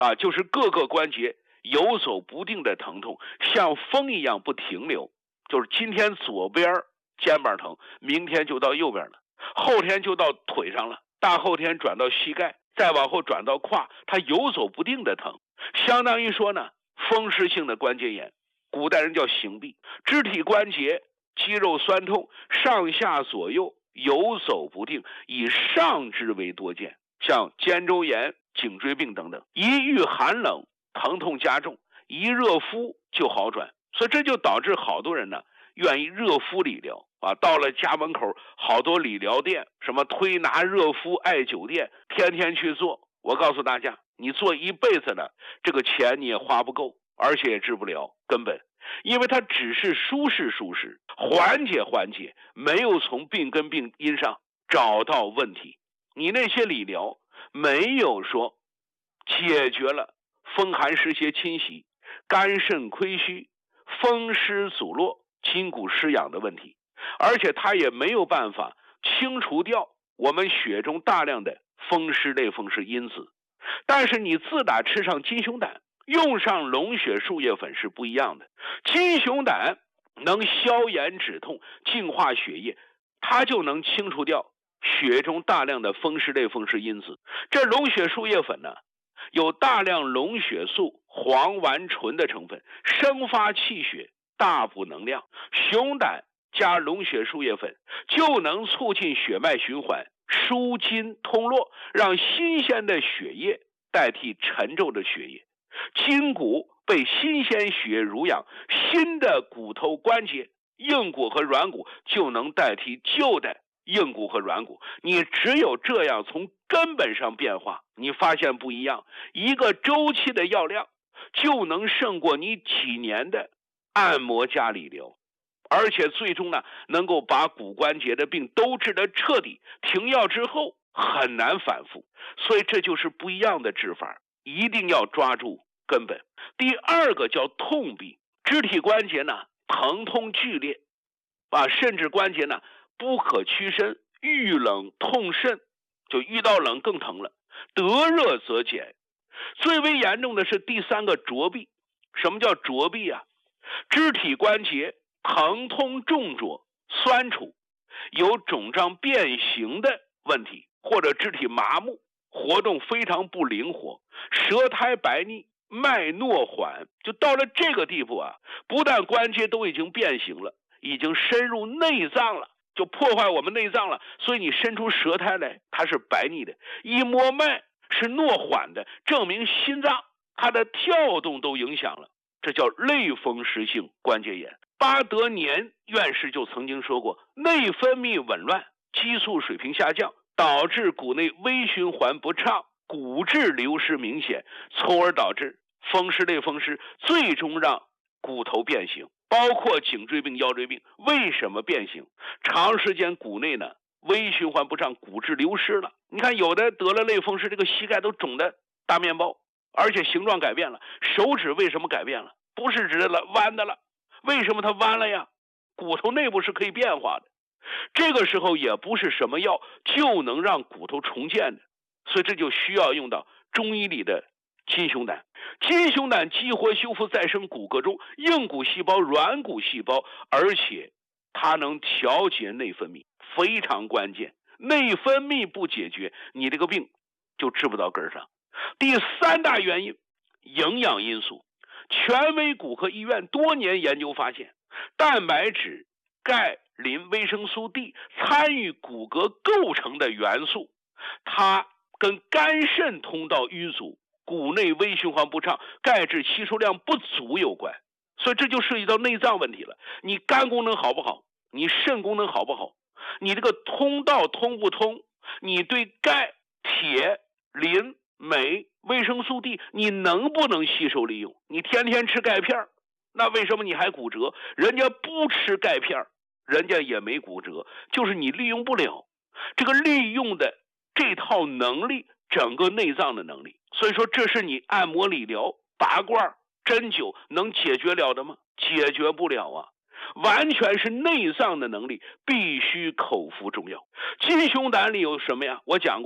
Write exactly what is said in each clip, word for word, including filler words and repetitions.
啊，就是各个关节游走不定的疼痛，像风一样不停留，就是今天左边肩膀疼，明天就到右边了，后天就到腿上了，大后天转到膝盖，再往后转到胯，它游走不定的疼，相当于说呢，风湿性的关节炎，古代人叫形臂，肢体关节肌肉酸痛，上下左右游走不定，以上肢为多见，像肩周炎、颈椎病等等。一遇寒冷，疼痛加重，一热敷就好转，所以这就导致好多人呢愿意热敷理疗啊。到了家门口，好多理疗店，什么推拿、热敷、艾灸店，天天去做。我告诉大家，你做一辈子呢，这个钱你也花不够，而且也治不了根本。因为它只是舒适舒适，缓解缓解，没有从病根病因上找到问题。你那些理疗没有说解决了风寒湿邪侵袭、肝肾亏虚、风湿阻络、筋骨失养的问题，而且它也没有办法清除掉我们血中大量的风湿类风湿因子。但是你自打吃上金熊胆，用上龙血树叶粉是不一样的。金熊胆能消炎止痛、净化血液，它就能清除掉血中大量的风湿类风湿因子。这龙血树叶粉呢，有大量龙血素、黄烷醇的成分，生发气血，大补能量。熊胆加龙血树叶粉就能促进血脉循环，舒筋通络，让新鲜的血液代替沉重的血液，筋骨被新鲜血液濡养，新的骨头关节、硬骨和软骨就能代替旧的硬骨和软骨。你只有这样从根本上变化，你发现不一样，一个周期的药量就能胜过你几年的按摩加理疗，而且最终呢，能够把骨关节的病都治得彻底，停药之后很难反复。所以这就是不一样的治法，一定要抓住根本。第二个叫痛痹，肢体关节呢疼痛剧烈啊，甚至关节呢不可屈伸，遇冷痛甚，就遇到冷更疼了，得热则减。最为严重的是第三个浊痹。什么叫浊痹啊？肢体关节疼痛重浊、酸楚，有肿胀变形的问题，或者肢体麻木，活动非常不灵活，舌苔白腻，脉诺缓。就到了这个地步啊，不但关节都已经变形了，已经深入内脏了，就破坏我们内脏了，所以你伸出舌苔来，它是白腻的，一摸脉是诺缓的，证明心脏它的跳动都影响了，这叫类风湿性关节炎。巴德年院士就曾经说过，内分泌紊乱，激素水平下降，导致骨内微循环不畅，骨质流失明显，从而导致风湿类风湿，最终让骨头变形。包括颈椎病、腰椎病，为什么变形？长时间骨内呢微循环不畅，骨质流失了。你看有的得了类风湿，这个膝盖都肿的大面包，而且形状改变了。手指为什么改变了？不是直的了，弯的了。为什么它弯了呀？骨头内部是可以变化的，这个时候也不是什么药就能让骨头重建的，所以这就需要用到中医里的金熊胆。金熊胆激活修复再生骨骼中硬骨细胞、软骨细胞，而且它能调节内分泌，非常关键。内分泌不解决，你这个病就治不到根上。第三大原因，营养因素。权威骨科医院多年研究发现，蛋白质、钙、磷、维生素 D 参与骨骼构成的元素，它跟肝肾通道淤阻、骨内微循环不畅、钙质吸收量不足有关。所以这就涉及到内脏问题了。你肝功能好不好？你肾功能好不好？你这个通道通不通？你对钙、铁、磷、镁、维生素 D 你能不能吸收利用？你天天吃钙片，那为什么你还骨折？人家不吃钙片，人家也没骨折，就是你利用不了这个利用的这套能力，整个内脏的能力。所以说这是你按摩理疗、拔罐、针灸能解决了的吗？解决不了啊，完全是内脏的能力，必须口服中药。金熊胆里有什么呀？我讲过吧，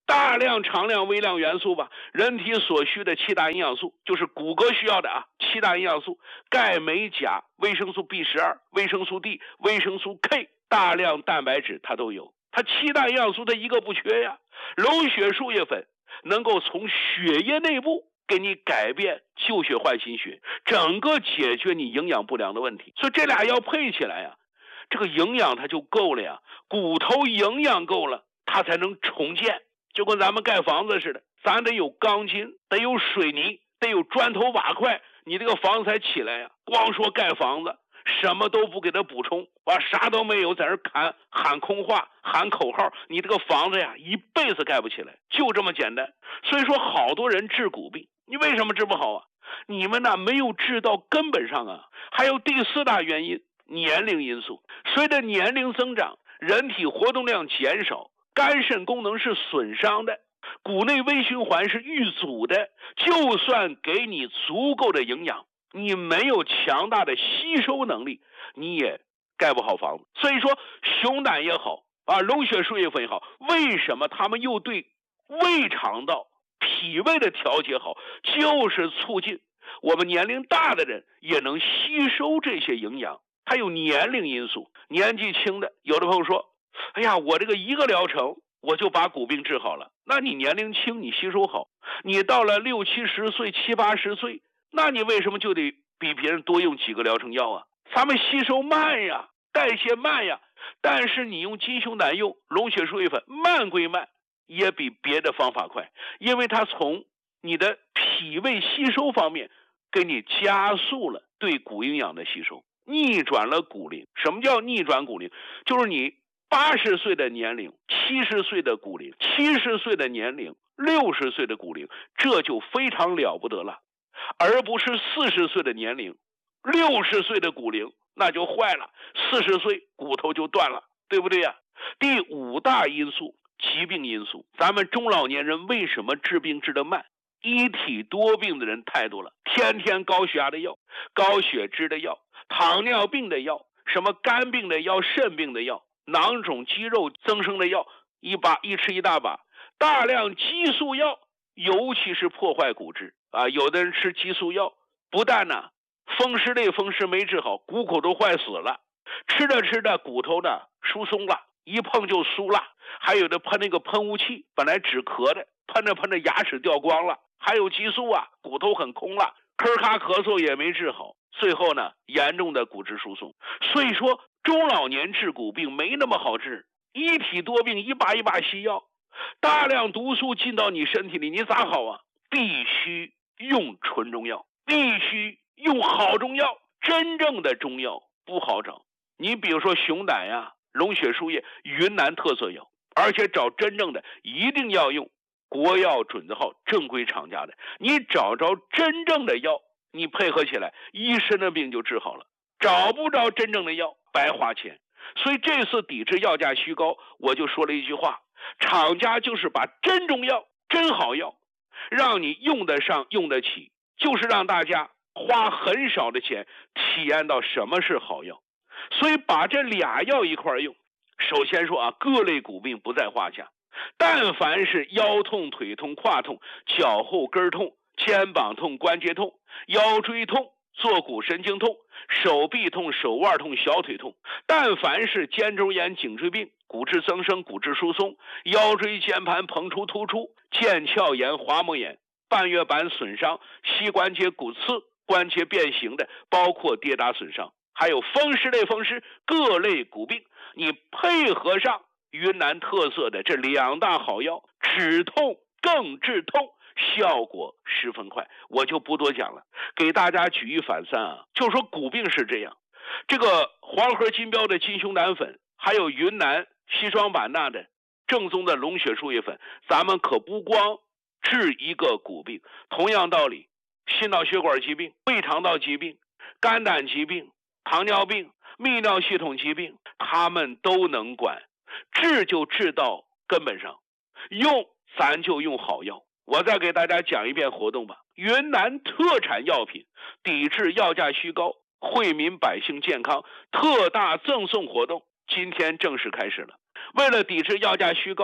大量常量微量元素吧，人体所需的七大营养素，就是骨骼需要的啊，七大营养素：钙、镁、钾、维生素 B 十二、维生素 D、维生素 K， 大量蛋白质它都有。它七大营养素它一个不缺呀。龙血树叶粉能够从血液内部给你改变旧血换新血，整个解决你营养不良的问题。所以这俩要配起来呀，这个营养它就够了呀。骨头营养够了，它才能重建。就跟咱们盖房子似的，咱得有钢筋，得有水泥，得有砖头瓦块，你这个房子才起来呀。光说盖房子，什么都不给它补充，啊，啥都没有，在这喊喊空话，喊口号，你这个房子呀，一辈子盖不起来，就这么简单。所以说，好多人治骨病，你为什么治不好啊？你们呢没有治到根本上啊。还有第四大原因，年龄因素。随着年龄增长，人体活动量减少，肝肾功能是损伤的，骨内微循环是遇阻的，就算给你足够的营养，你没有强大的吸收能力，你也盖不好房子。所以说，熊胆也好啊，龙血树叶粉也好，为什么他们又对胃肠道、脾胃的调节好，就是促进我们年龄大的人也能吸收这些营养。还有年龄因素，年纪轻的，有的朋友说，哎呀，我这个一个疗程我就把骨病治好了。那你年龄轻，你吸收好，你到了六七十岁、七八十岁，那你为什么就得比别人多用几个疗程药啊？咱们吸收慢呀，代谢慢呀。但是你用金熊胆用龙血树叶粉，慢归慢，也比别的方法快，因为它从你的脾胃吸收方面给你加速了对骨营养的吸收，逆转了骨龄。什么叫逆转骨龄？就是你八十岁的年龄，七十岁的骨龄，七十岁的年龄，六十岁的骨龄，这就非常了不得了，而不是四十岁的年龄，六十岁的骨龄，那就坏了，四十岁骨头就断了，对不对呀？第五大因素，疾病因素。咱们中老年人为什么治病治得慢？一体多病的人太多了，天天高血压的药，高血脂的药，糖尿病的药，什么肝病的药，肾病的药，囊肿肌肉增生的药，一把一吃一大把，大量激素药，尤其是破坏骨质啊。有的人吃激素药，不但呢风湿类风湿没治好，骨口都坏死了，吃着吃着骨头呢疏松了，一碰就酥了。还有的喷那个喷雾器，本来止咳的，喷着喷着牙齿掉光了。还有激素啊，骨头很空了，咳咔咳嗽也没治好，最后呢严重的骨质疏松。所以说中老年治骨病没那么好治，一体多病一把一把西药，大量毒素进到你身体里，你咋好啊？必须用纯中药，必须用好中药。真正的中药不好找，你比如说熊胆呀、龙血树叶、云南特色药，而且找真正的一定要用国药准字号正规厂家的，你找着真正的药，你配合起来，一身的病就治好了。找不着真正的药，白花钱。所以这次抵制药价虚高，我就说了一句话，厂家就是把真中药、真好药，让你用得上、用得起，就是让大家花很少的钱体验到什么是好药。所以把这俩药一块用，首先说啊，各类骨病不在话下。但凡是腰痛、腿痛、胯痛、脚后跟痛、肩膀痛、关节痛、腰椎痛、坐骨神经痛、手臂痛、手腕痛、小腿痛，但凡是肩周炎、颈椎病、骨质增生、骨质疏松、腰椎间盘膨出突出、腱鞘炎、滑膜炎、半月板损伤、膝关节骨刺、关节变形的，包括跌打损伤，还有风湿类风湿各类骨病，你配合上云南特色的这两大好药，止痛更治痛，效果十分快。我就不多讲了，给大家举一反三啊。就说骨病是这样，这个黄河金标的金熊胆粉，还有云南西双版纳的正宗的龙血树叶粉，咱们可不光治一个骨病，同样道理，心脑血管疾病、胃肠道疾病、肝胆疾病、糖尿病、泌尿系统疾病，他们都能管。治就治到根本上，用咱就用好药。我再给大家讲一遍活动吧。云南特产药品抵制药价虚高，惠民百姓健康特大赠送活动今天正式开始了。为了抵制药价虚高，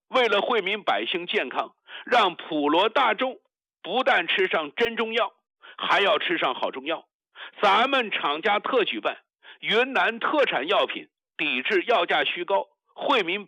为了惠民百姓健康，让普罗大众不但吃上真中药，还要吃上好中药。咱们厂家特举办云南特产药品抵制药价虚高，惠民